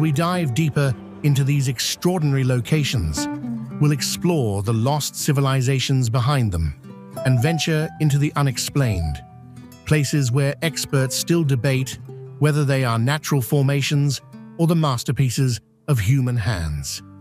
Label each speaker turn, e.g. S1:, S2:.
S1: we dive deeper into these extraordinary locations, we'll explore the lost civilizations behind them and venture into the unexplained, places where experts still debate whether they are natural formations or the masterpieces of human hands.